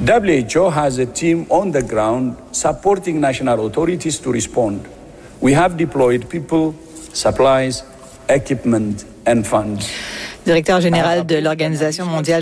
WHO has a team on the ground supporting national authorities to respond. We have deployed people, supplies, equipment and funds. Directeur général de l'Organisation mondiale